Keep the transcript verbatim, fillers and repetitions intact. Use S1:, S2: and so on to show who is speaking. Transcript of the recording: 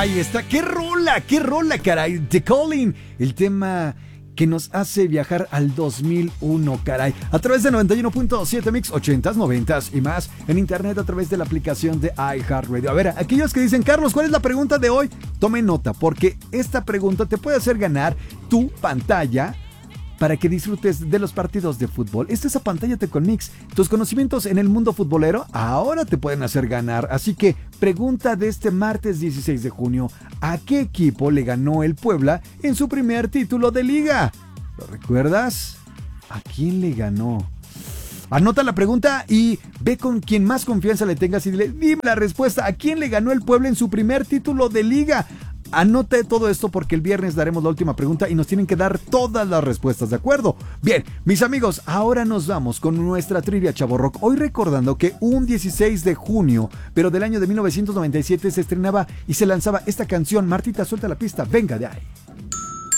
S1: Ahí está, qué rola, qué rola, caray. The Calling, el tema que nos hace viajar al dos mil uno, caray. A través de noventa y uno punto siete Mix, ochentas, noventas y más. En internet a través de la aplicación de iHeartRadio. A ver, aquellos que dicen, Carlos, ¿cuál es la pregunta de hoy? Tome nota, porque esta pregunta te puede hacer ganar tu pantalla para que disfrutes de los partidos de fútbol. Esta es Apantallate con Mix. Tus conocimientos en el mundo futbolero ahora te pueden hacer ganar. Así que, pregunta de este martes dieciséis de junio. ¿A qué equipo le ganó el Puebla en su primer título de liga? ¿Lo recuerdas? ¿A quién le ganó? Anota la pregunta y ve con quien más confianza le tengas y dile, dime la respuesta. ¿A quién le ganó el Puebla en su primer título de liga? Anote todo esto porque el viernes daremos la última pregunta y nos tienen que dar todas las respuestas, ¿de acuerdo? Bien, mis amigos, ahora nos vamos con nuestra trivia Chavorrock. Hoy recordando que un dieciséis de junio, pero del año de mil novecientos noventa y siete, se estrenaba y se lanzaba esta canción. Martita, suelta la pista, venga de ahí.